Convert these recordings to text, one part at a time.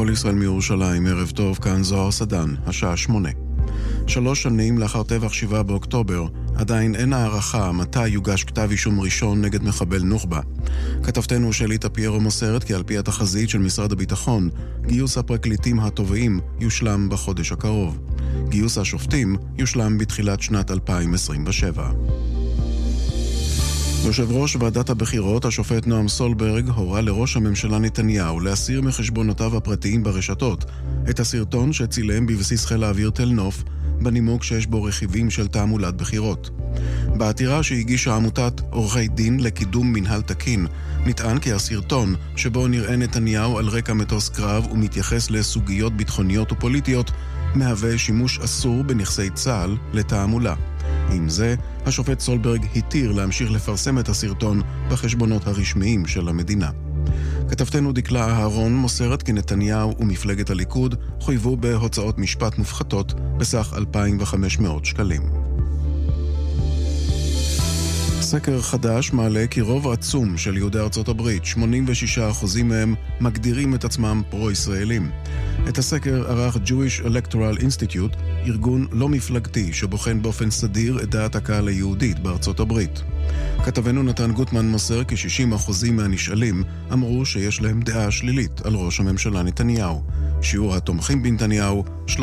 כל ישראל מירושלים, ערב טוב, כאן זוהר סדן, השעה 8. 3 שנים לאחר טבח 7 באוקטובר, עדיין אין הערכה מתי יוגש כתב אישום ראשון נגד מחבל נוח'בה. כתבתנו שלי טפיירו מוסרת כי על פי התחזית של משרד הביטחון, גיוס הפרקליטים הטובים יושלם בחודש הקרוב. גיוס השופטים יושלם בתחילת שנת 2027. יושב ראש ועדת הבחירות, השופט נועם סולברג, הורה לראש הממשלה נתניהו להסיר מחשבונותיו הפרטיים ברשתות את הסרטון שצילם בבסיס חיל האוויר תל נוף, בנימוק שיש בו רכיבים של תעמולת בחירות. בעתירה שהגישה עמותת עורכי דין לקידום מנהל תקין, נטען כי הסרטון שבו נראה נתניהו על רקע מטוס קרב ומתייחס לסוגיות ביטחוניות ופוליטיות, מהווה שימוש אסור בנכסי צה"ל לתעמולה. עם זה, השופט סולברג התיר להמשיך לפרסם את הסרטון בחשבונות הרשמיים של המדינה. כתבתנו דקלה אהרון מוסרת כי נתניהו ומפלגת הליכוד חויבו בהוצאות משפט מופחתות בסך 2,500 שקלים. סקר חדש מעלה כי רוב עצום של יהודי ארצות הברית, 86% מהם, מגדירים את עצמם פרו-ישראלים. את הסקר ערך Jewish Electoral Institute, ארגון לא מפלגתי שבוחן באופן סדיר את דעת הקהל היהודית בארצות הברית. כתבנו נתן גוטמן מוסר כי 60% מהנשאלים אמרו שיש להם דעה שלילית על ראש הממשלה נתניהו. שיעור התומכים בנתניהו 34%.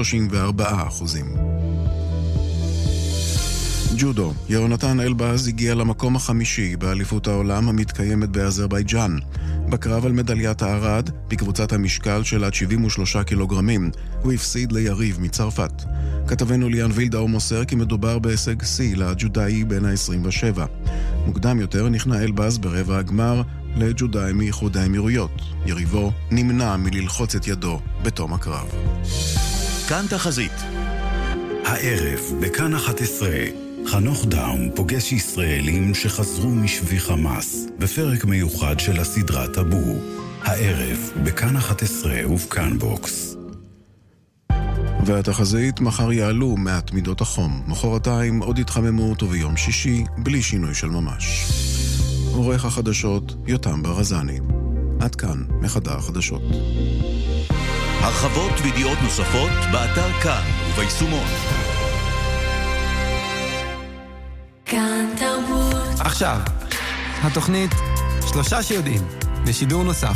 ג'ודו, יהונתן אלבז הגיע למקום החמישי באליפות העולם המתקיימת באזרבייג'אן. בקרב על מדליית הארד, בקבוצת המשקל של עד 73 קילוגרמים, הוא הפסיד ליריב מצרפת. כתבנו ליאן וילדאו מוסר כי מדובר בהישג שיא לג'ודאי בן ה-27. מוקדם יותר נכנע אלבז ברבע הגמר לג'ודאי מאיחוד האמירויות. יריבו נמנע מללחוץ את ידו בתום הקרב. כאן תחזית. הערב בכאן 11 חנוך דאום פוגש ישראלים שחזרו משבי חמאס בפרק מיוחד של הסדרה טאבו. הערב בכאן 11 ובכאן בוקס. והתחזית, מחר יעלו מעט מידות החום, מחרתיים עוד התחממות וביום שישי בלי שינוי של ממש. עורך החדשות יותם ברזני. עד כאן מחדר החדשות. הרחבות וידיעות נוספות באתר כאן וביישומון. כאן תרבות. עכשיו, התוכנית 3 שיודעים, בשידור נוסף.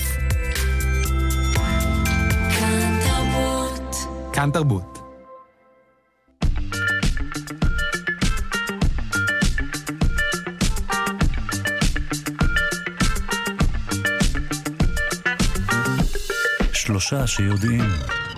כאן תרבות. כאן תרבות. שלושה שיודעים.